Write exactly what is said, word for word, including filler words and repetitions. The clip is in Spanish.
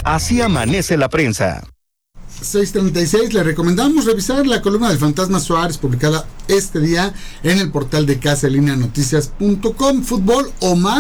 Así amanece la prensa. seis treinta y seis, le recomendamos revisar la columna del Fantasma Suárez publicada este día en el portal de casa en línea noticias punto com. Fútbol o más.